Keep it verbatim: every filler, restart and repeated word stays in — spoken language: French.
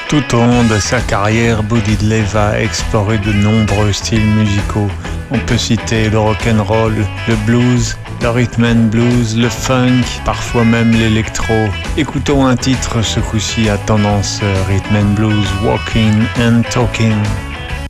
Tout au long de sa carrière, Bo Diddley va explorer de nombreux styles musicaux. On peut citer le rock'n'roll, le blues, le rhythm and blues, le funk, parfois même l'électro. Écoutons un titre ce coup-ci à tendance rhythm and blues, Walking and Talking.